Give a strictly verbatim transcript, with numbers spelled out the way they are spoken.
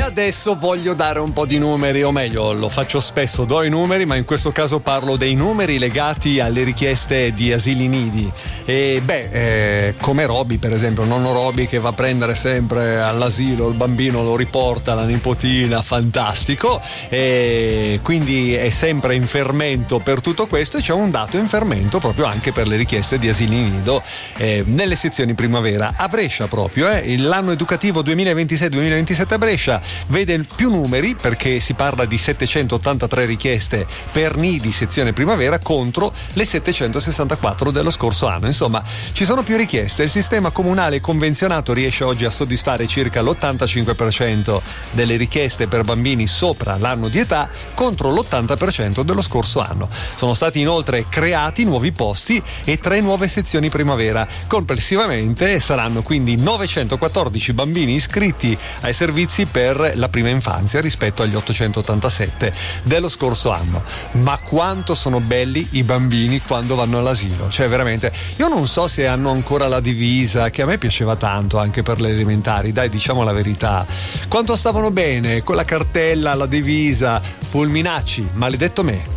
adesso voglio dare un po' di numeri, o meglio, lo faccio spesso, do i numeri, ma in questo caso parlo dei numeri legati alle richieste di asili nidi. E beh, eh, come Roby, per esempio, nonno Roby che va a prendere sempre all'asilo il bambino, lo riporta la nipotina, fantastico, e quindi è sempre in fermento per tutto questo, e c'è un dato in fermento proprio anche per le richieste di asili nido eh, nelle sezioni primavera a Brescia proprio. Eh, l'anno educativo duemilaventisei duemilaventisette a Brescia vede più numeri, perché si parla di settecentottantatré richieste per nidi sezione primavera contro le settecentosessantaquattro dello scorso anno. Insomma, ci sono più richieste. Il sistema comunale convenzionato riesce oggi a soddisfare circa l'ottantacinque per cento delle richieste per bambini sopra l'anno di età contro l'ottanta per cento dello scorso anno. Sono stati inoltre creati nuovi posti e tre nuove sezioni primavera. Complessivamente saranno quindi novecentoquattordici bambini iscritti ai servizi per la prima infanzia rispetto agli ottocentottantasette dello scorso anno. Ma quanto sono belli i bambini quando vanno all'asilo, cioè veramente, io non so se hanno ancora la divisa, che a me piaceva tanto anche per le elementari, dai, diciamo la verità, quanto stavano bene con la cartella, la divisa. Fulminacci, maledetto me.